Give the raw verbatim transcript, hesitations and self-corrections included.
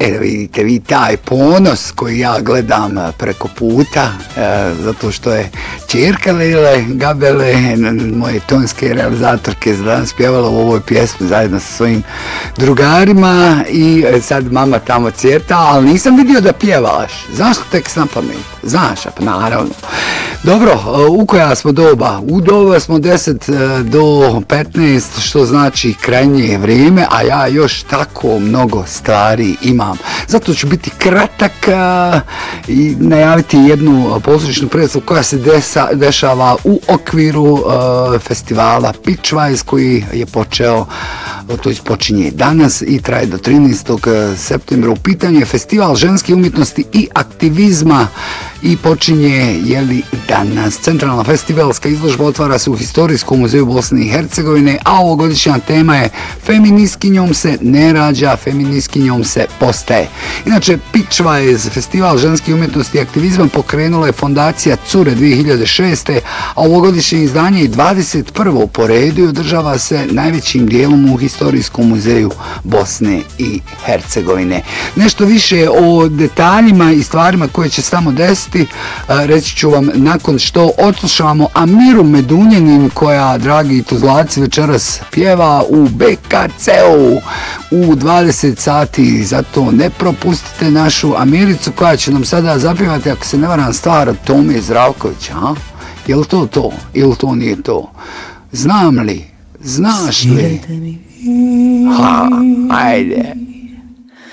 E, da vidite vi taj ponos koji ja gledam preko puta, e, zato što je ćerka Lele Gabele, moje tonske realizatorke, danas pjevala u ovoj pjesmu zajedno sa svojim drugarima i sad mama tamo cvjeta, ali nisam vidio da pjevaš. Zašto tekst na pamet? Znaš, pa naravno. Dobro, u koja smo doba? U doba smo deset do petnaest, što znači krajnje vrijeme, a ja još tako mnogo stvari imam. Zato ću biti kratak a, i najaviti jednu pozorišnu predstavu koja se desa, dešava u okviru a, festivala Pitchwise koji je počeo, to počinje danas i traje do trinaestog septembra. U pitanju je festival ženske umjetnosti i aktivizma i počinje jeli danas. Centralna festivalska izložba otvara se u Historijskom muzeju Bosne i Hercegovine, a ovogodišnja tema je Feministkinjom se ne rađa, feministkinjom se postaje. Inače, Pitchwise, festival ženske umjetnosti i aktivizma, pokrenula je fondacija Cure dvije hiljade šeste. a ovogodišnje izdanje je dvadeset prvo po redu i održava se najvećim dijelom u Historijskom muzeju Bosne i Hercegovine. Nešto više o detaljima i stvarima koje će se tamo desiti reći ću vam nakon što odslušamo Amiru Medunjanin koja, dragi tuzlaci, večeras pjeva u B K C-u u dvadeset sati. Zato ne propustite našu Amiricu koja će nam sada zapjevati, ako se ne varam, stvar od Tome Zdravkovića. A? Je li to to? Ili to nije to? Znam li? Znaš li? Ha, ajde.